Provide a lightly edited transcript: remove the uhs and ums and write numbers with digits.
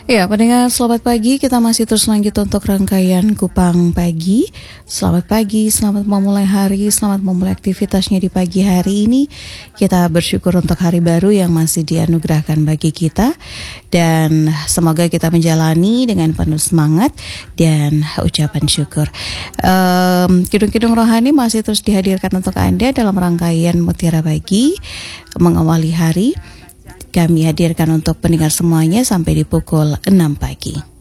Ya, pendengar selamat pagi. Kita masih terus lanjut untuk rangkaian Kupang Pagi. Selamat pagi, selamat memulai hari, selamat memulai aktivitasnya di pagi hari ini. Kita bersyukur untuk hari baru yang masih dianugerahkan bagi kita. Dan semoga kita menjalani dengan penuh semangat dan ucapan syukur. Kidung-kidung rohani masih terus dihadirkan untuk Anda dalam rangkaian Mutiara Pagi mengawali hari. Kami hadirkan untuk pendengar semuanya sampai di pukul 6 pagi.